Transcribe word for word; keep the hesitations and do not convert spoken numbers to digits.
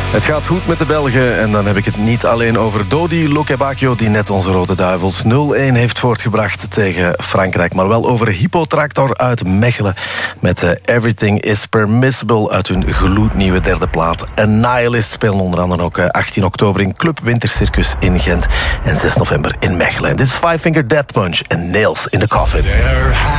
Het gaat goed met de Belgen en dan heb ik het niet alleen over Dodi Lokebakio, die net onze Rode Duivels nul-een heeft voortgebracht tegen Frankrijk, maar wel over Hypotractor uit Mechelen met uh, Everything is Permissible uit hun gloednieuwe derde plaat. Annihilist spelen onder andere ook uh, achttien oktober in Club Wintercircus in Gent en zes november in Mechelen. Dit is Five Finger Death Punch en Nails in the Coffin.